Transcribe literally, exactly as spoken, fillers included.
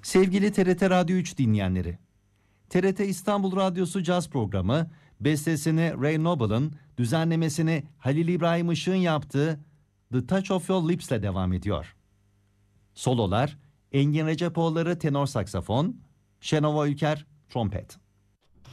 Sevgili T R T Radyo üç dinleyenleri, T R T İstanbul Radyosu Caz programı, bestesini Ray Noble'ın, düzenlemesini Halil İbrahim Işık'ın yaptığı The Touch of Your Lips ile devam ediyor. Sololar, Engin Recepoğulları tenor saksafon, Şenova Ülker trompet.